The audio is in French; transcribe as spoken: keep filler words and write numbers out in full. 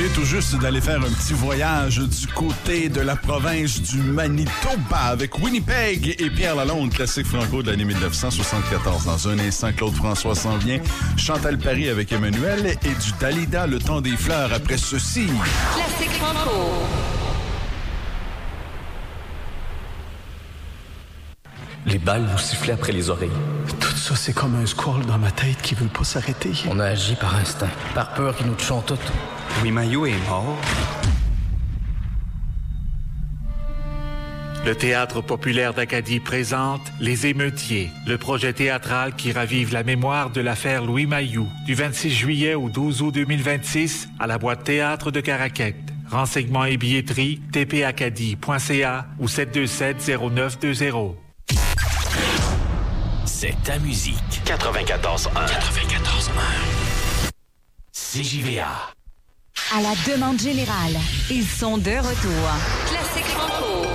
viens tout juste d'aller faire un petit voyage du côté de la province du Manitoba avec Winnipeg et Pierre Lalonde, classique franco de l'année dix-neuf cent soixante-quatorze. Dans un instant, Claude François s'en vient. Chantal Paris avec Emmanuel et du Dalida, le temps des fleurs après ceci. Classique franco. Les balles nous sifflaient après les oreilles. Tout ça, c'est comme un squall dans ma tête qui veut pas s'arrêter. On a agi par instinct, par peur qu'ils nous touchons toutes. Louis Mailloux est mort. Le Théâtre populaire d'Acadie présente Les Émeutiers, le projet théâtral qui ravive la mémoire de l'affaire Louis Mailloux, du vingt-six juillet au douze août deux mille vingt-six à la boîte Théâtre de Caraquette. Renseignements et billetterie, t p acadie point c a ou sept deux sept zéro neuf deux zéro. C'est ta musique. quatre-vingt-quatorze un. quatre-vingt-quatorze un. C J V A. À la demande générale, ils sont de retour. Classique